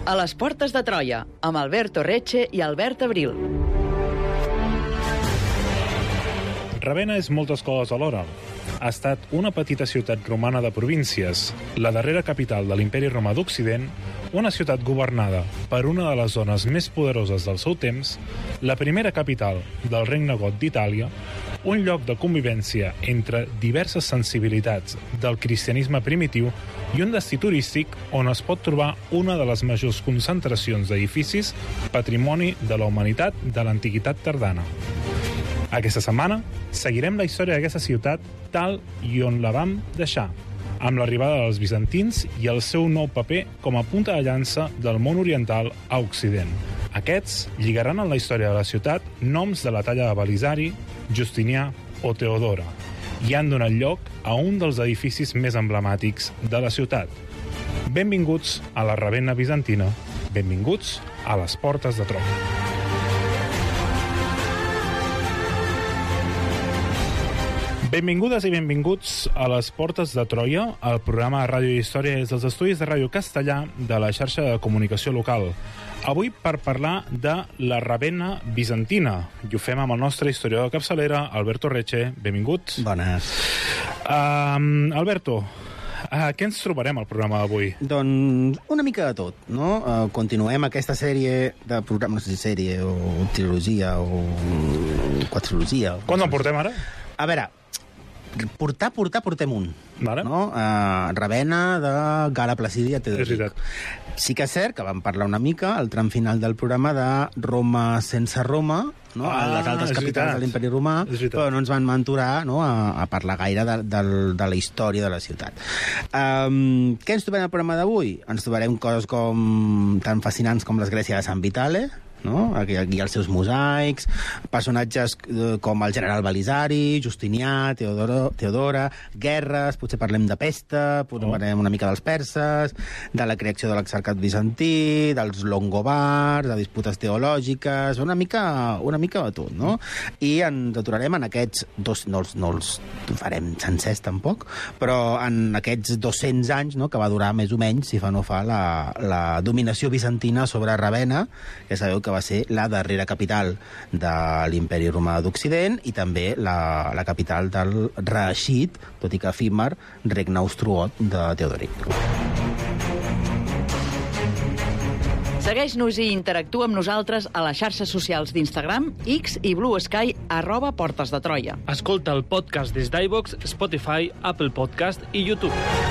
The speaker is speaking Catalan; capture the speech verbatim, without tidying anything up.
A les portes de Troia, amb Alberto Reche i Albert Abril. Ravenna és moltes coses alhora. Ha estat una petita ciutat romana de províncies, la darrera capital de l'Imperi Romà d'Occident, una ciutat governada per una de les zones més poderoses del seu temps, la primera capital del Regne Got d'Itàlia, un lloc de convivència entre diverses sensibilitats del cristianisme primitiu i un destí turístic on es pot trobar una de les majors concentracions d'edificis patrimoni de la humanitat de l'antiguitat tardana. Aquesta setmana seguirem la història d'aquesta ciutat tal i on la vam deixar, amb l'arribada dels bizantins i el seu nou paper com a punta de llança del món oriental a Occident. Aquests lligaran en la història de la ciutat noms de la talla de Belisari, Justinià o Teodora i han donat lloc a un dels edificis més emblemàtics de la ciutat. Benvinguts a la Ravenna bizantina, benvinguts a les portes de Troia. Benvingudes i benvinguts a les Portes de Troia, el programa de ràdio i història des dels estudis de Ràdio Castellà de la xarxa de comunicació local. Avui per parlar de la Ravenna bizantina, i ho fem amb el nostre historiador de capçalera, Alberto Reche. Benvingut. Bones. Um, Alberto, uh, què ens trobarem al programa d'avui? Doncs una mica de tot, no? Uh, continuem aquesta sèrie de programes, no sé si sèrie o trilogia o quadrilogia. Quants en portem ara? A veure, portar, portar, portem un. Vale. No? Uh, Ravenna de Gala Placídia Teodoric. Sí que és cert que vam parlar una mica al tram final del programa de Roma sense Roma, no? Ah, a les altres capitals de l'Imperi Romà, però no ens van mentorar, no? a, a parlar gaire de, de, de la història de la ciutat. Um, què ens trobem al programa d'avui? Ens trobarem coses com tan fascinants com l'església de Sant Vitale, no? Aquí, aquí els seus mosaics, personatges eh, com el general Belisari, Justinià, Teodoro, Teodora, guerres, potser parlem de pesta, potser oh. parlem una mica dels perses, de la creació de l'exarcat bizantí, dels longobards, de disputes teològiques, una mica, una mica de tot, no? I ens aturarem en aquests dos, no els, no els farem sencers tampoc, però en aquests dos-cents anys, no?, que va durar més o menys, si fa no fa, la, la dominació bizantina sobre Ravenna, que sabeu que va ser la darrera capital de l'Imperi Romà d'Occident i també la, la capital del reeixit, tot i que efímer, regne ostrogot de Teodoric. Segueix-nos i interactua amb nosaltres a les xarxes socials d'Instagram, X i Blue Sky, arroba Portes de Troia. Escolta el podcast des d'iVoox, Spotify, Apple Podcast i YouTube.